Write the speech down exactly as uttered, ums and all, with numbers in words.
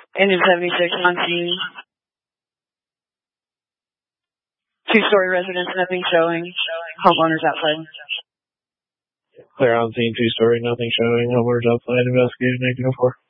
Engine seventy-six on scene. Two-story residence, nothing showing. Homeowners outside. Clear on scene, two-story, nothing showing. Homeowners outside, investigating, negative four.